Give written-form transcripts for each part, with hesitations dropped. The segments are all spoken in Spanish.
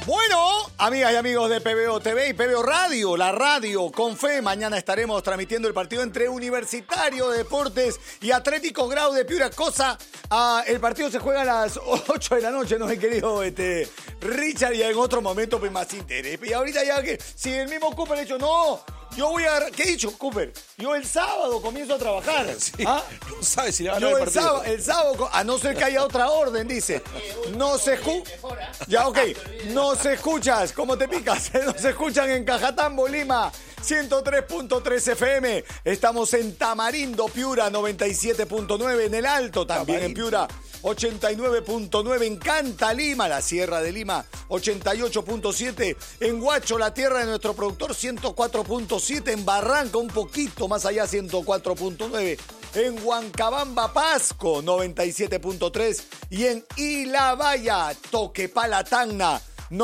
Bueno, amigas y amigos de PBO TV y PBO Radio, la radio con fe. Mañana estaremos transmitiendo el partido entre Universitario de Deportes y Atlético Grau de Piura. El partido se juega a las 8 de la noche, ¿no, mi querido Richard? Y en otro momento, pues, más interés. Y ahorita ya que, si el mismo Cooper ha dicho, no, yo voy a... ¿Qué he dicho, Cooper? Yo el sábado comienzo a trabajar. Sí, ¿Ah? no sabes si le van a Yo dar el partido. el sábado, a no ser que haya otra orden, dice. No se escucha. Ya, ok. No se escuchas. ¿Cómo te picas? Nos escuchan en Cajatambo, Lima, 103.3 FM. Estamos en Tamarindo, Piura, 97.9. En el Alto también, en Piura, 89.9. En Canta, Lima, la Sierra de Lima, 88.7. En Huacho, la tierra de nuestro productor, 104.7. En Barranca, un poquito más allá, 104.9. En Huancabamba, Pasco, 97.3. Y en Ilabaya, Toquepala,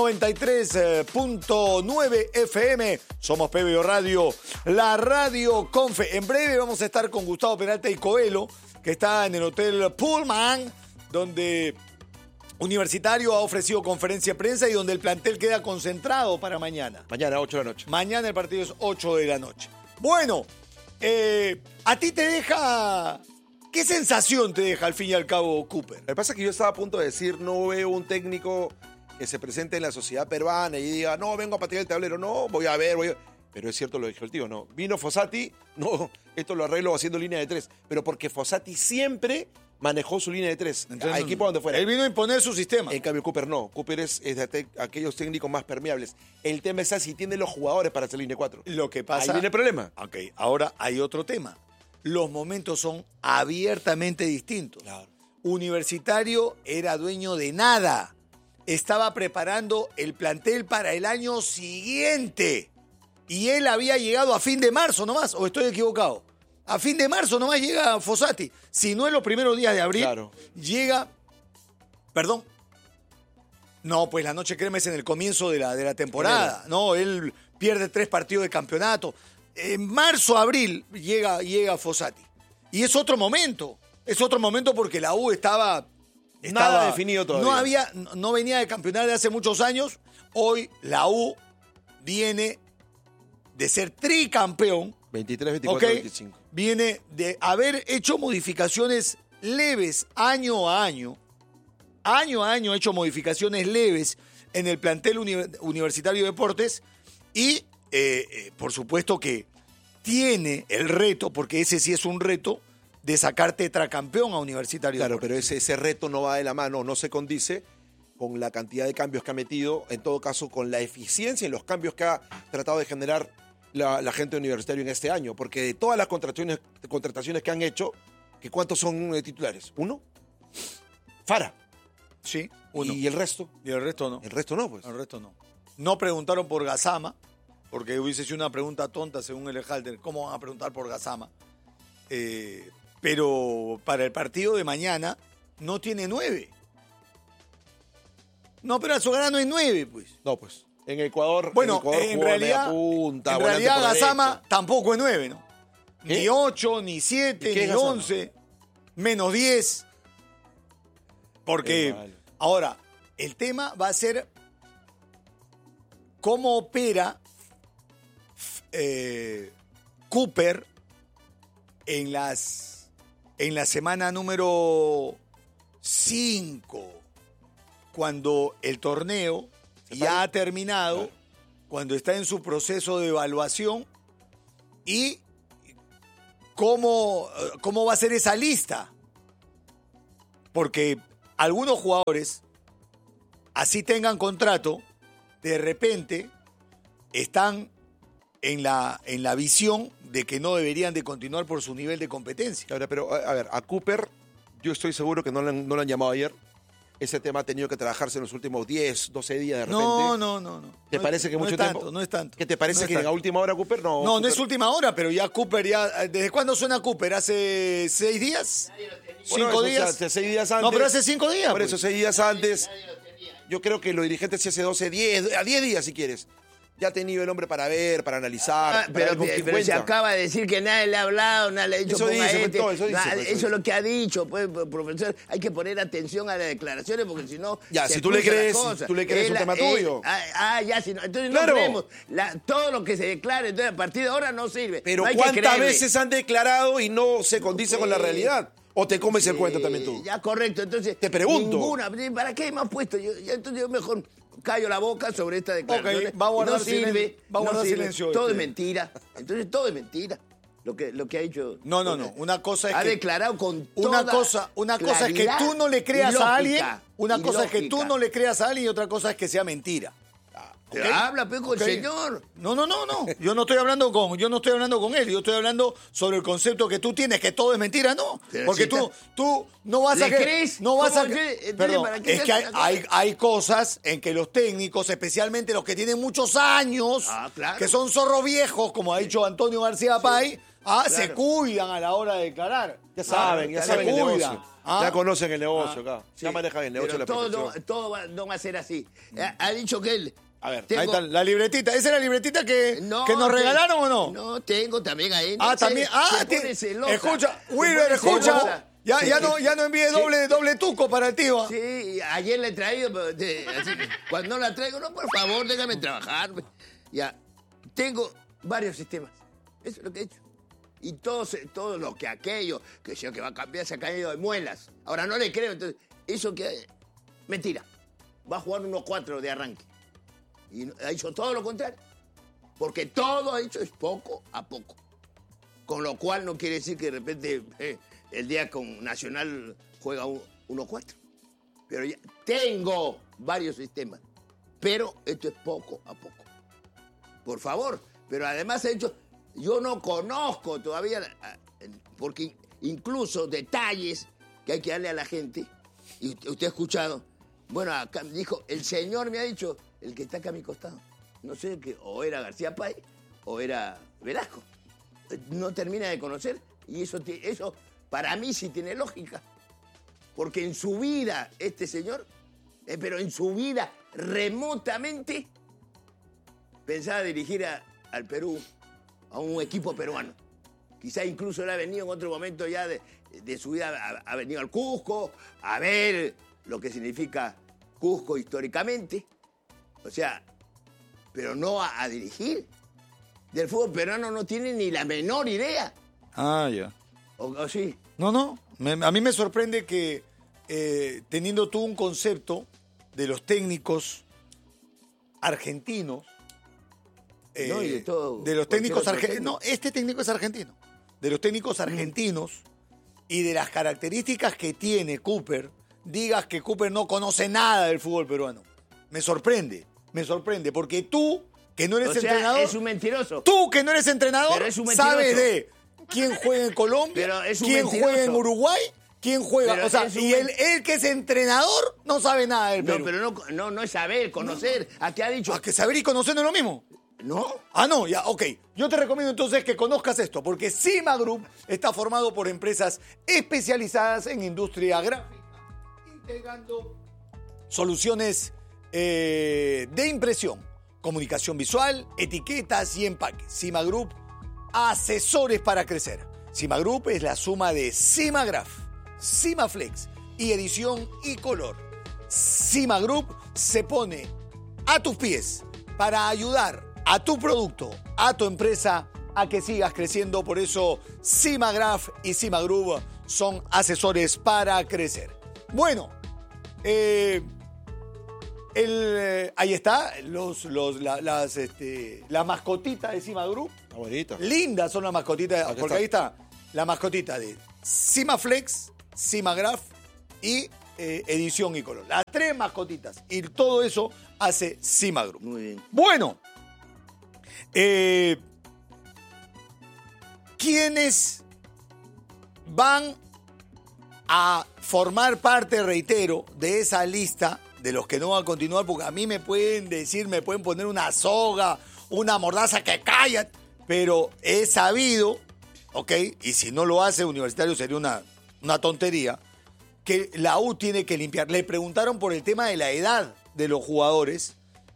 93.9 FM. Somos PBO Radio, la radio Confe. En breve vamos a estar con Gustavo Peralta y Coelho, que está en el Hotel Pullman, donde Universitario ha ofrecido conferencia de prensa y donde el plantel queda concentrado para mañana. Mañana, 8 de la noche. Mañana el partido es 8 de la noche. Bueno, a ti te deja... ¿Qué sensación te deja al fin y al cabo, Cooper? Lo que pasa es que yo estaba a punto de decir, no veo un técnico que se presente en la sociedad peruana y diga, no, vengo a patear el tablero, no, voy a ver. Pero es cierto lo dijo el tío, no. Vino Fossati, no, esto lo arreglo haciendo línea de 3. Pero porque Fossati siempre manejó su línea de 3, a equipo donde fuera. Él vino a imponer su sistema. En cambio, Cooper no. Cooper es de aquellos técnicos más permeables. El tema es si tiene los jugadores para hacer línea 4. Lo que pasa... Ahí viene el problema. Ok, ahora hay otro tema. Los momentos son abiertamente distintos. Claro. Universitario era dueño de nada. Estaba preparando el plantel para el año siguiente. Y él había llegado a fin de marzo nomás, ¿o estoy equivocado? A fin de marzo nomás llega Fossati. Si no en los primeros días de abril, claro, llega... Perdón. No, pues la noche crema es en el comienzo de la temporada. No, él pierde 3 partidos de campeonato. En marzo, abril llega Fossati. Y es otro momento. Es otro momento porque la U estaba nada definido todavía. No venía de campeonar de hace muchos años. Hoy la U viene de ser tricampeón. 23, 24, ¿okay? 25. Viene de haber hecho modificaciones leves año a año. Año a año ha hecho modificaciones leves en el plantel Universitario de Deportes. Y, por supuesto que tiene el reto, porque ese sí es un reto, de sacar tetracampeón a Universitario. Claro, Deportes. pero ese reto no va de la mano, no se condice con la cantidad de cambios que ha metido, en todo caso con la eficiencia en los cambios que ha tratado de generar la gente Universitario en este año, porque de todas las contrataciones que han hecho, ¿cuántos son titulares? ¿Uno? Fara. Sí, uno. ¿Y el resto? Y el resto no. El resto no, pues. El resto no. No preguntaron por Gassama, porque hubiese sido una pregunta tonta según el Halter. ¿Cómo van a preguntar por Gassama? Pero para el partido de mañana no tiene 9. No, pero a Sogara no hay 9, pues. No, pues. En Ecuador, bueno, en realidad, punta, en realidad Gassama derecha. tampoco es 9, ¿no? ¿Qué? Ni 8, ni 7, ni 11, menos 10. Porque ahora, el tema va a ser cómo opera Cooper en la semana número 5, cuando el torneo ya ha terminado, cuando está en su proceso de evaluación, y cómo va a ser esa lista. Porque algunos jugadores, así tengan contrato, de repente están en la visión de que no deberían de continuar por su nivel de competencia. Ahora, pero, a ver, a Cooper, yo estoy seguro que no le han llamado ayer. Ese tema ha tenido que trabajarse en los últimos 10, 12 días de repente. No. ¿Te parece que mucho tiempo? No es tanto. ¿Qué te parece que a última hora Cooper no? No, Cooper... no es última hora, pero ya Cooper ¿desde cuándo suena Cooper? ¿Hace 6 días? Bueno, 5 días. Hace 6 días antes. No, pero hace 5 días. Por eso, 6 días antes. Yo creo que los dirigentes sí hace 12, 10 días si quieres. Ya ha tenido el hombre para ver, para analizar. para ver con quién pero se cuenta. acaba de decir que nadie le ha hablado, nadie le ha dicho Eso ponga dice, este. eso dice, Nada, pues, eso es lo que ha dicho, pues, profesor. Hay que poner atención a las declaraciones porque si no. Ya, se si tú le cruzan las crees, cosas. si tú le crees, es un tema tuyo. Ya, si no, entonces Claro. no creemos. Todo lo que se declare, entonces a partir de ahora no sirve. Pero no hay que ¿cuántas creerle. veces han declarado y no se condice con la realidad? ¿O te comes el cuento también tú? Ya, correcto. Entonces, Te pregunto. Ninguna. ¿Para qué me has puesto? Entonces yo mejor callo la boca sobre esta declaración. Ok, va a guardar no sirve. va a guardar no sirve. silencio. Todo es mentira. Entonces todo es mentira. Lo que ha dicho. No. Una cosa es ha que declarado con una toda cosa es que tú no le creas lógica, a alguien. Una y cosa es que tú lógica. no le creas a alguien y otra cosa es que sea mentira. Pero ¿ok? habla, pues, con ¿ok? el señor. No. Yo no estoy hablando con él. Yo estoy hablando sobre el concepto que tú tienes, que todo es mentira, no. Pero Porque si tú no vas a ¿Le crees? no vas ¿Cómo a crees? Entonces, Perdón, ¿para qué es se que hace una cosa? hay cosas en que los técnicos, especialmente los que tienen muchos años, Claro. que son zorros viejos, como ha dicho Antonio García Pay, se claro. cuidan a la hora de declarar. Ya saben se el cuidan. negocio. Ya conocen el negocio acá. Sí. Ya manejan el negocio de Pero la protección. no va a ser así. Ha dicho que él. A ver, tengo- ahí está la libretita. ¿Esa es la libretita que nos regalaron o no? No, tengo también ahí. También. Escucha, Wilber, escucha. Ya no envíe doble tuco para el tío. Sí, ayer le he traído, pero así que cuando no la traigo, no, por favor, déjame trabajar. Ya, tengo varios sistemas. Eso es lo que he hecho. Y todo lo que aquello, que yo que va a cambiar, se ha caído de muelas. Ahora no le creo, entonces, eso que... Mentira. Va a jugar 1-4 de arranque. Y ha hecho todo lo contrario. Porque todo ha hecho es poco a poco. Con lo cual no quiere decir que de repente el día con Nacional juega 1-4. Pero ya tengo varios sistemas. Pero esto es poco a poco. Por favor. Pero además he hecho... Yo no conozco todavía, porque incluso detalles que hay que darle a la gente, y usted ha escuchado, bueno, acá dijo, el señor me ha dicho, el que está acá a mi costado, no sé, o era García Pay o era Velasco. No termina de conocer, y eso para mí sí tiene lógica. Porque en su vida, este señor, pero en su vida remotamente, pensaba dirigir al Perú, a un equipo peruano. Quizá incluso él ha venido en otro momento ya de su vida, ha venido al Cusco, a ver lo que significa Cusco históricamente. O sea, pero no a dirigir. Del fútbol peruano no tiene ni la menor idea. Ya. ¿O sí? No. A mí me sorprende que teniendo tú un concepto de los técnicos argentinos, No, y de todo, de los cualquier técnicos otro argentinos. técnico. No, este técnico es argentino. De los técnicos argentinos y de las características que tiene Cooper, digas que Cooper no conoce nada del fútbol peruano. Me sorprende, porque tú, que no eres entrenador. Es un mentiroso. Tú, que no eres entrenador, Pero es un mentiroso. sabes de quién juega en Colombia, Pero es un quién mentiroso. juega en Uruguay, quién juega. Pero O sea, es un y él que es entrenador no sabe nada del Perú. No, pero no es saber, conocer. ¿A qué ha dicho? ¿A que saber y conocer no es lo mismo? ¿No? No, ya, ok. Yo te recomiendo entonces que conozcas esto, porque Cima Group está formado por empresas especializadas en industria gráfica, integrando soluciones de impresión, comunicación visual, etiquetas y empaques. Cima Group, asesores para crecer. Cima Group es la suma de Cimagraph, Cimaflex y edición y color. Cima Group se pone a tus pies para ayudar a tu producto, a tu empresa, a que sigas creciendo. Por eso Cimagraph y Cima Group son asesores para crecer. Bueno, ahí está, las mascotitas de Cima Group. Está bonita. Lindas son las mascotitas, Acá porque está. ahí está la mascotita de Cimaflex, Cimagraph y edición y color. Las 3 mascotitas. Y todo eso hace Cima Group. Muy bien. Bueno, ¿quiénes van a formar parte, reitero, de esa lista de los que no van a continuar? Porque a mí me pueden decir, me pueden poner una soga, una mordaza que calla, pero he sabido, ¿ok? Y si no lo hace Universitario sería una tontería, que la U tiene que limpiar. Le preguntaron por el tema de la edad de los jugadores.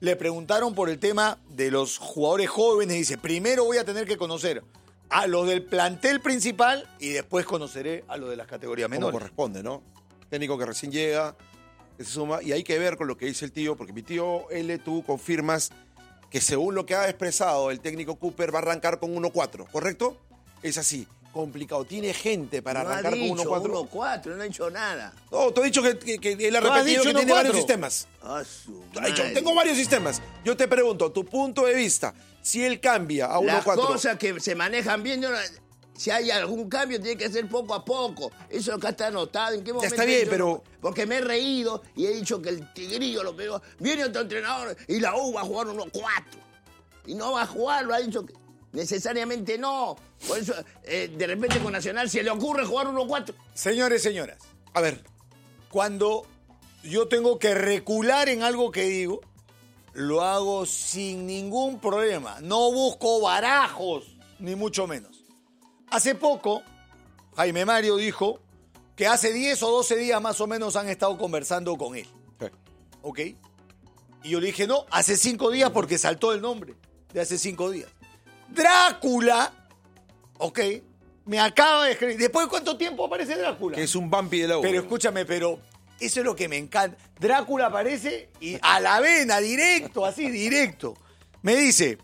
le preguntaron por el tema de los jugadores jóvenes. Dice, primero voy a tener que conocer a los del plantel principal y después conoceré a los de las categorías Como menores. corresponde, ¿no? Técnico que recién llega, que se suma, y hay que ver con lo que dice el tío, porque mi tío L, tú confirmas que según lo que ha expresado el técnico Cooper va a arrancar con 1-4, ¿correcto? Es así, complicado. Tiene gente para arrancar con 1-4. 1-4, no ha dicho nada. No, te he dicho que él ha ¿Tú has repetido dicho que tiene 1-4? varios sistemas. A su Ha dicho, madre. tengo varios sistemas. Yo te pregunto, tu punto de vista, si él cambia a 1-4. Las cosas que se manejan bien, si hay algún cambio, tiene que ser poco a poco. Eso acá está anotado. ¿En qué momento? está bien, yo pero- no- porque me he reído y he dicho que el Tigrillo lo pegó. Viene otro entrenador y la U va a jugar 1-4. Y no va a jugar, lo ha dicho que necesariamente no. Por eso, de repente con Nacional se le ocurre jugar 1-4. Señores, señoras, A ver, cuando yo tengo que recular en algo que digo, lo hago sin ningún problema. No busco barajos, ni mucho menos. Hace poco, Jaime Mario dijo que hace 10 o 12 días más o menos han estado conversando con él. ¿Ok? Y yo le dije, no, hace 5 días porque saltó el nombre de hace 5 días. Drácula, ¿ok? Me acaba de escribir. ¿Después de cuánto tiempo aparece Drácula? que es un vampi de la U. Pero escúchame, pero eso es lo que me encanta. Drácula aparece y a la vena, directo, así, directo. Me dice,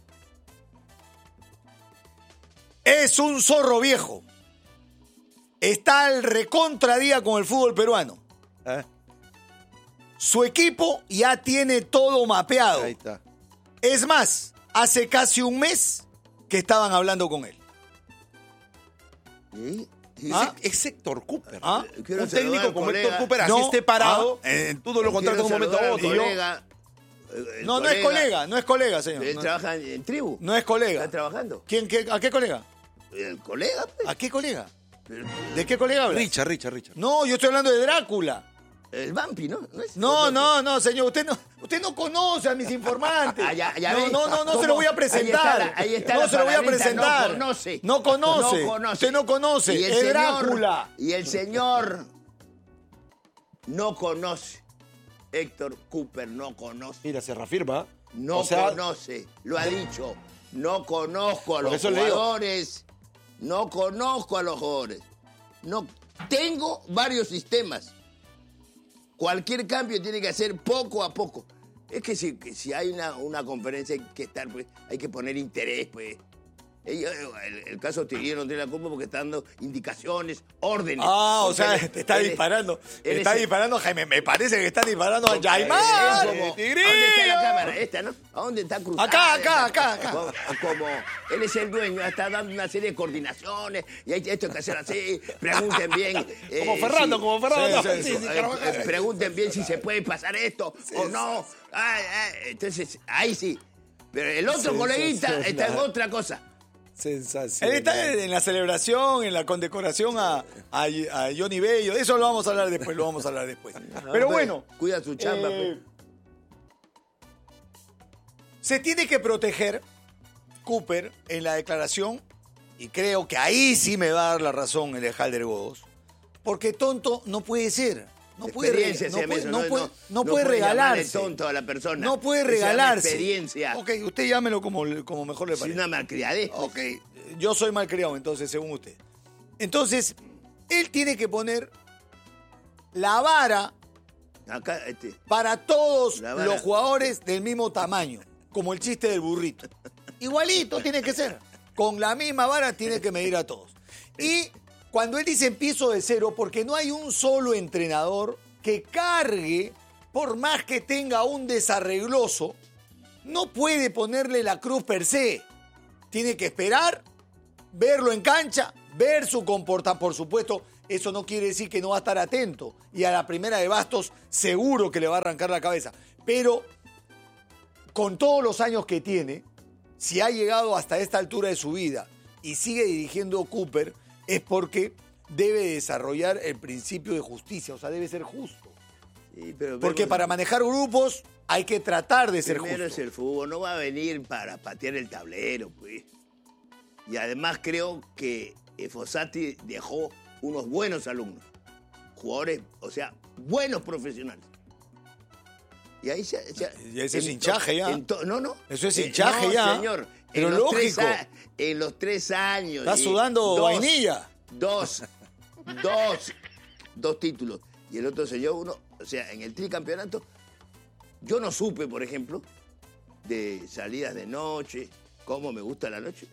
es un zorro viejo. Está al recontradía con el fútbol peruano. ¿Eh? Su equipo ya tiene todo mapeado. Ahí está. Es más, hace casi un mes que estaban hablando con él. ¿Sí? ¿Ah? Es Héctor Cooper. ¿Ah? Quiero Un saludar técnico al como colega. Héctor Cooper, así No, esté parado, tú no lo contratas de un momento a Quiero otro. saludar al Y yo- colega, el No, no es colega, no es colega, señor. Él No, trabaja en tribu. no es colega. ¿Está trabajando? ¿A qué colega? El colega, pues. ¿A qué colega? ¿De qué colega hablas? Richard. No, yo estoy hablando de Drácula. El vampi, ¿no? es? No, señor, usted no conoce a mis informantes. Ah, ya no, ves. no se ¿Cómo? lo voy a presentar. Ahí está no la se lo voy a palabrita, presentar. No conoce. No conoce. No conoce. Usted no conoce. Y el Es señor, Drácula. Y el señor no conoce. Héctor Cooper no conoce. Mira, se reafirma. No O sea, conoce. Lo ha dicho. No conozco a Por los eso le digo. jugadores. No conozco a los jugadores. No. Tengo varios sistemas. Cualquier cambio tiene que hacer poco a poco. Es que si hay una conferencia hay que estar, pues, hay que poner interés, pues. El caso Tigrillo no tiene la culpa porque está dando indicaciones, órdenes. Ah, o sea, Porque te está él- disparando. él Está es- disparando, Jaime. Me parece que está disparando a es Yaimar. como- Tigrillo. ¿A dónde está la cámara? Esta, ¿no? ¿A dónde está cruzada? Acá. Como él es el dueño, está dando una serie de coordinaciones y hay esto hay que hacer así. Pregunten bien. Como Ferrando, si- como Ferrando. Sí, Sí, sí, Carvajal. pregunten bien si se puede pasar esto o no. Entonces, ahí sí. Pero el otro coleguita está en otra cosa. Sensacional. Él está en la celebración, en la condecoración a Johnny Bello. Eso lo vamos a hablar después, Pero bueno. Cuida su chamba, eh, se tiene que proteger Cooper en la declaración, y creo que ahí sí me va a dar la razón el Ejalder Godos, porque tonto no puede ser. No puede, Experiencia se llama eso, no puede puede regalarse. llamarle tonto a la persona. No puede Se llama regalarse. experiencia. Ok, usted llámelo como mejor le Es parece. una malcriadez. Ok, yo soy malcriado, entonces, según usted. Entonces, él tiene que poner la vara Acá, para todos La vara. los jugadores del mismo tamaño, como el chiste del burrito. Igualito tiene que ser. Con la misma vara tiene que medir a todos. Y cuando él dice empiezo de cero, porque no hay un solo entrenador que cargue, por más que tenga un desarregloso, no puede ponerle la cruz per se. Tiene que esperar, verlo en cancha, ver su comportamiento. Por supuesto, eso no quiere decir que no va a estar atento. Y a la primera de bastos, seguro que le va a arrancar la cabeza. Pero, con todos los años que tiene, si ha llegado hasta esta altura de su vida y sigue dirigiendo Cooper, es porque debe desarrollar el principio de justicia. O sea, debe ser justo. Sí, pero Porque para manejar grupos hay que tratar de ser primero justo. es el fútbol, no va a venir para patear el tablero, pues. Y además creo que Fossati dejó unos buenos alumnos, jugadores, o sea, buenos profesionales. Y ahí Y ese es hinchaje ya. No. Eso es hinchaje no, ya. Señor. Pero lógico. En los 3 años. Está sudando vainilla. Dos títulos. Y el otro señor uno. O sea, en el tricampeonato, yo no supe, por ejemplo, de salidas de noche, cómo me gusta la noche.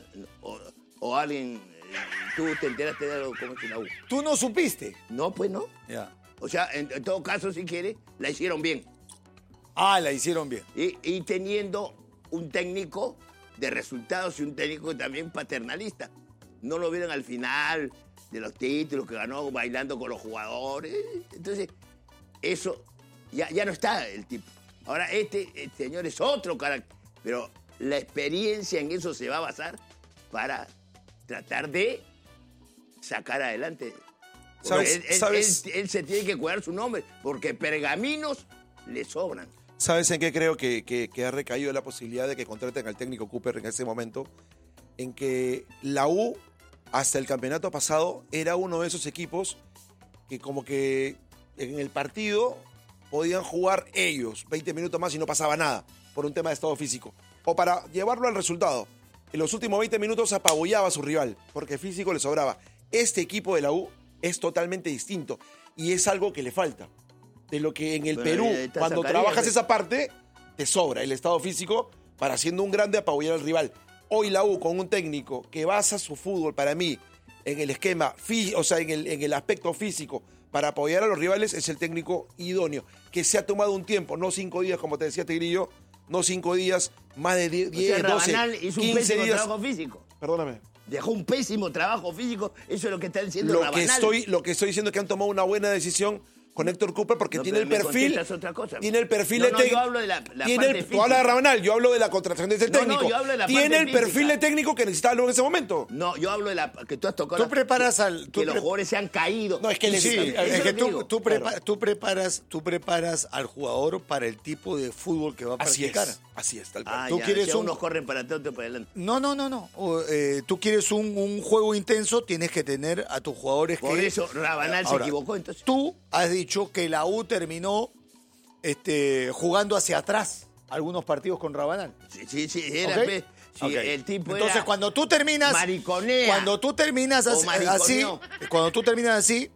O alguien, tú te enteraste de algo como es la U. ¿Tú no supiste? No, pues no. Ya. O sea, en todo caso, si quiere, la hicieron bien. Ah, la hicieron bien. Y teniendo un técnico de resultados y un técnico también paternalista. No lo vieron al final de los títulos que ganó bailando con los jugadores. Entonces, eso ya no está el tipo. Ahora, este señor es otro carácter. Pero la experiencia en eso se va a basar para tratar de sacar adelante. ¿Sabes? Él se tiene que cuidar su nombre, porque pergaminos le sobran. ¿Sabes en qué creo que ha recaído la posibilidad de que contraten al técnico Cooper en ese momento? En que la U, hasta el campeonato pasado, era uno de esos equipos que como que en el partido podían jugar ellos 20 minutos más y no pasaba nada por un tema de estado físico. O para llevarlo al resultado. En los últimos 20 minutos apabullaba a su rival, porque físico le sobraba. Este equipo de la U es totalmente distinto y es algo que le falta. De lo que en el Perú, cuando trabajas esa parte, te sobra el estado físico para siendo un grande apabullar al rival. Hoy la U con un técnico que basa su fútbol para mí en el esquema, o sea, en el aspecto físico para apoyar a los rivales, es el técnico idóneo, que se ha tomado un tiempo, no 5 días, como te decía Tigrillo, no 5 días, más de 10, 12, Rabanal hizo 15 un pésimo días. trabajo físico. Perdóname. Dejó un pésimo trabajo físico, eso es lo que está diciendo Lo Rabanal. que estoy diciendo es que han tomado una buena decisión con Héctor Cooper porque tiene el perfil. Otra cosa. Tiene el perfil no, de técnico. Yo hablo de la Tú parte hablas de física. Rabanal, yo hablo de la contratación de ese técnico. yo hablo de la tiene parte el perfil física. de técnico que necesitaba luego en ese momento. No, yo hablo de la que tú has tocado. Tú preparas al... Que los jugadores se han caído. No, es que Sí, necesita- es que digo. tú preparas al jugador para el tipo de fútbol que va a Así practicar. es, así es, tal cual. Ah, Tú ya, quieres si un- unos corren para atrás, otros para adelante. No. Tú quieres un juego intenso, tienes que tener a tus jugadores Por que... eso Rabanal se Ahora, equivocó, entonces. Tú has dicho que la U terminó jugando hacia atrás algunos partidos con Rabanal. Sí, era ¿Ok? sí, Ok. el tipo Entonces, era cuando tú terminas... mariconea. Cuando tú terminas O así, mariconeó. cuando tú terminas así,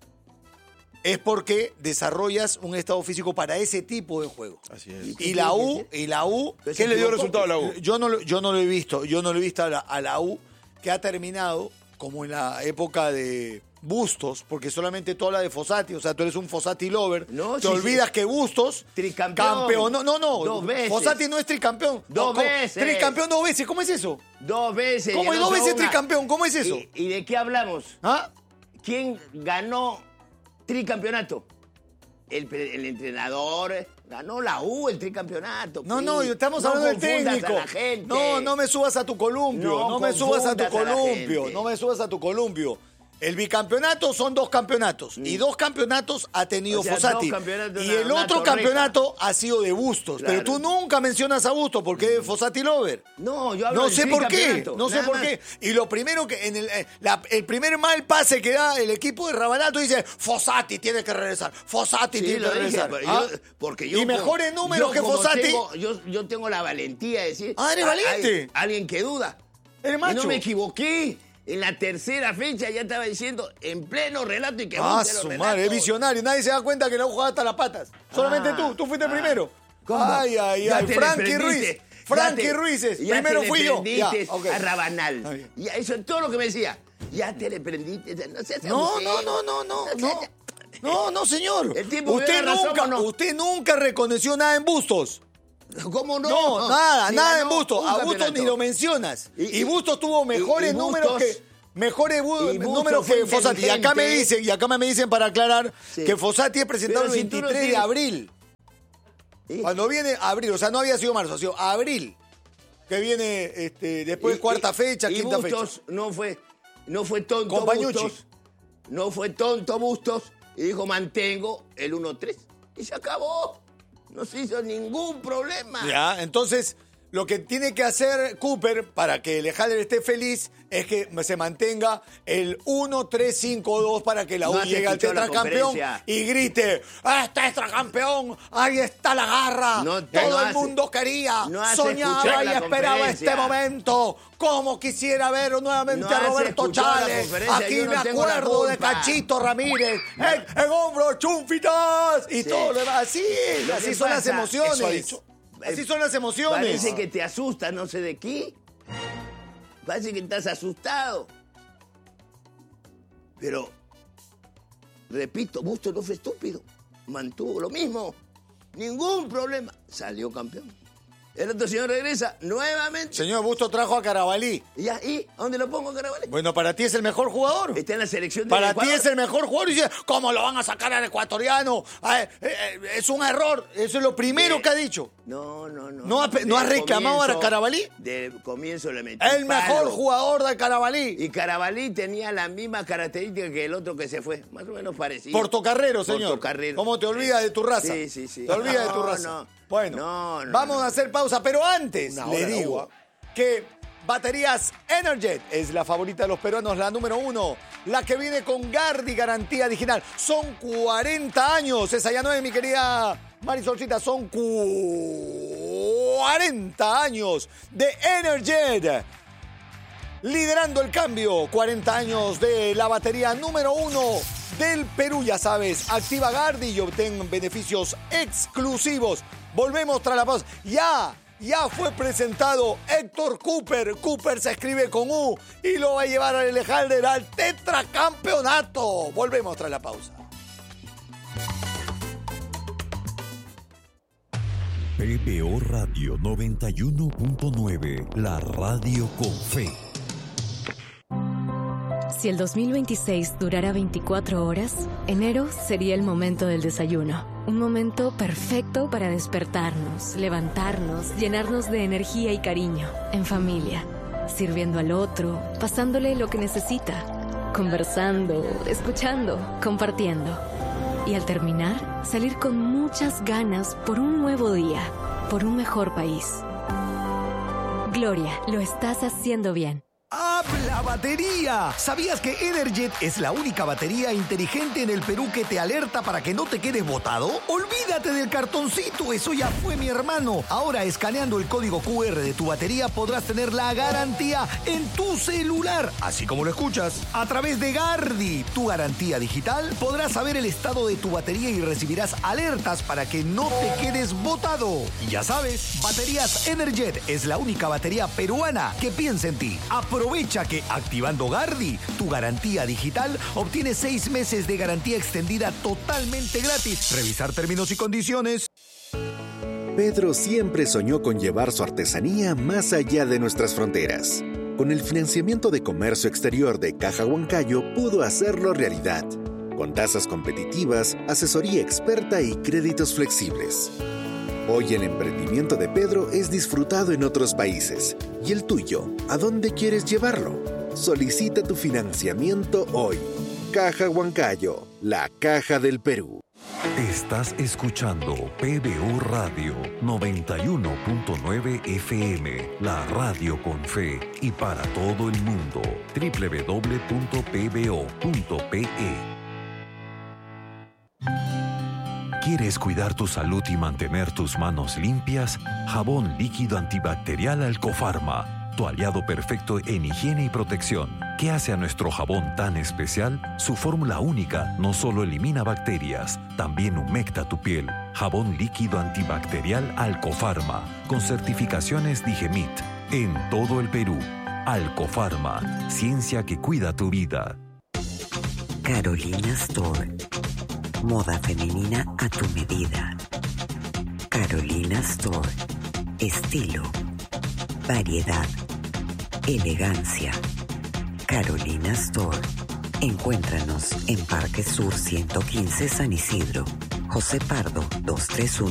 es porque desarrollas un estado físico para ese tipo de juego. Así es. Y la U, Pero ¿Qué se le dio equivocó. resultado a la U? yo no lo he visto a la U que ha terminado como en la época de Bustos, porque solamente tú hablas de Fossati, o sea, tú eres un Fossati lover. No, te sí, olvidas sí. que Bustos, Tricampeón. No. 2 veces. Fossati no es tricampeón. Dos ¿Cómo? veces. Tricampeón 2 veces, ¿cómo es eso? 2 veces. ¿Cómo y el es 2 otro veces una. tricampeón? ¿Cómo es eso? ¿Y de qué hablamos? ¿Ah? ¿Quién ganó tricampeonato? El entrenador ganó la U, el tricampeonato. No, sí. estamos No hablando del confundas técnico. a la gente. No me subas a tu columpio. No me subas a tu confundas a la columpio. gente. No me subas a tu columpio. El bicampeonato son 2 campeonatos. Y 2 campeonatos ha tenido O sea, Fossati. 2 campeonatos, Y una- el una otro torreja. campeonato ha sido de Bustos. Claro. Pero tú nunca mencionas a Bustos porque es Fossati lover. No, yo hablo No del sé por qué, tricampeonato, no sé nada por más. qué. Y lo primero que en el primer mal pase que da el equipo de Rabanal, tú dices, Fossati tiene que regresar, Fossati Sí, tiene lo que dije, regresar. pero ¿Ah? porque yo y mejores números yo que como Fossati. yo tengo la valentía de decir. Ah, eres valiente. Hay alguien que duda. Eres Y macho. no me equivoqué. En la tercera fecha ya estaba diciendo en pleno relato y que Ah, busque los su relatos. madre, es visionario. Nadie se da cuenta que no jugaba hasta las patas. Solamente tú fuiste el primero. Ay, Ya te le Frankie prendiste. Ruiz. Ya Frankie te- Ruiz. ya Primero te le fui yo. Ya, prendiste ok. a Rabanal. Está bien. Y eso es todo lo que me decía. Ya te le prendiste. No seas No, abusado. no, señor. El tipo Usted tiene razón, ¿o no? usted nunca reconoció nada en Bustos. ¿Cómo no? No, nada Si en ganó Bustos. un A Bustos campeonato. ni lo mencionas. Y- Y Bustos tuvo mejores y números Bustos- que... Mejores y Bustos números fue que Fossati. Y acá me inteligente. dicen para aclarar Sí. que Fossati es presentado el Pero si tú no 23 de tienes- abril. Sí. Cuando viene abril, o sea, no había sido marzo, ha sido abril. Que viene después cuarta fecha, y quinta Bustos fecha. no fue tonto Compañucci. Bustos. No fue tonto Bustos. Y dijo, mantengo el 1-3. Y se acabó. No se hizo ningún problema. Ya, entonces, Lo que tiene que hacer Cooper para que Lejalder esté feliz es que se mantenga el 1-3-5-2 para que la U No has llegue al escuchado la tetracampeón conferencia. y grite: ¡Ah, tetracampeón! ¡Ahí está la garra! No Todo el mundo quería, no has soñaba escuchado y la esperaba conferencia. este momento. Como quisiera ver nuevamente No a has Roberto escuchado la Chávez. conferencia, Aquí yo no me tengo la acuerdo de culpa. Cachito Ramírez. En hombro, chumpitas. Y Sí. todo lo demás. Así es, Lo así que son las pasa- emociones. Eso ha dicho. Así son las emociones. Parece que te asusta, no sé de qué. Parece que estás asustado. Pero, repito, Busto no fue estúpido. Mantuvo lo mismo. Ningún problema. Salió campeón. El otro señor regresa nuevamente. Señor Busto trajo a Carabalí. ¿Y ¿a dónde lo pongo, Carabalí? Bueno, para ti es el mejor jugador. Está en la selección de Para ti es el mejor jugador. Y dice: ¿cómo lo van a sacar al ecuatoriano? Es un error. Eso es lo primero que ha dicho. No. ¿No ha reclamado a Carabalí? De comienzo le metió El mejor palo. jugador de Carabalí. Y Carabalí tenía las mismas características que el otro que se fue. Más o menos parecido. Portocarrero, señor. Portocarrero. ¿Cómo te olvidas de tu raza? Sí. Te olvidas de tu No, raza. no. Bueno, No, vamos a hacer pausa, pero antes Una le hora, digo agua. que Baterías Energet es la favorita de los peruanos, la número 1, la que viene con Gardi garantía digital. Son 40 años, esa ya no es, mi querida Marisolcita, son 40 años de Energet. Liderando el cambio, 40 años de la batería número 1 del Perú. Ya sabes, activa Gardi y obtén beneficios exclusivos. Volvemos tras la pausa. Ya fue presentado Héctor Cooper. Cooper se escribe con U y lo va a llevar al Lejalder al tetracampeonato. Volvemos tras la pausa. PBO Radio 91.9, la radio con fe. Si el 2026 durara 24 horas, enero sería el momento del desayuno. Un momento perfecto para despertarnos, levantarnos, llenarnos de energía y cariño. En familia, sirviendo al otro, pasándole lo que necesita, conversando, escuchando, compartiendo. Y al terminar, salir con muchas ganas por un nuevo día, por un mejor país. Gloria, lo estás haciendo bien. ¡Habla batería! ¿Sabías que Energet es la única batería inteligente en el Perú que te alerta para que no te quedes botado? Olvídate del cartoncito, eso ya fue, mi hermano. Ahora, escaneando el código QR de tu batería, podrás tener la garantía en tu celular, así como lo escuchas. A través de Gardi, tu garantía digital, podrás saber el estado de tu batería y recibirás alertas para que no te quedes botado. Y ya sabes, Baterías Energet es la única batería peruana que piensa en ti. Aprovecha que activando Gardi, tu garantía digital, obtienes 6 meses de garantía extendida totalmente gratis. Revisar términos y condiciones. Pedro siempre soñó con llevar su artesanía más allá de nuestras fronteras. Con el financiamiento de comercio exterior de Caja Huancayo pudo hacerlo realidad. Con tasas competitivas, asesoría experta y créditos flexibles. Hoy el emprendimiento de Pedro es disfrutado en otros países. ¿Y el tuyo? ¿A dónde quieres llevarlo? Solicita tu financiamiento hoy. Caja Huancayo, la caja del Perú. Estás escuchando PBO Radio 91.9 FM, la radio con fe y para todo el mundo. www.pbo.pe. ¿Quieres cuidar tu salud y mantener tus manos limpias? Jabón líquido antibacterial Alcofarma, tu aliado perfecto en higiene y protección. ¿Qué hace a nuestro jabón tan especial? Su fórmula única no solo elimina bacterias, también humecta tu piel. Jabón líquido antibacterial Alcofarma, con certificaciones Digemit, en todo el Perú. Alcofarma, ciencia que cuida tu vida. Carolina Store. Moda femenina a tu medida. Carolina Store. Estilo, variedad, elegancia. Carolina Store. Encuéntranos en Parque Sur 115 San Isidro. José Pardo 231.